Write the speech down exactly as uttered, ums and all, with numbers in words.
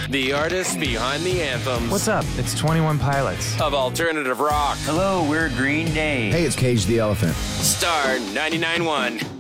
The artists behind the anthems. What's up? It's twenty-one Pilots. Of alternative rock. Hello, we're Green Day. Hey, it's Cage the Elephant. Star ninety-nine point one.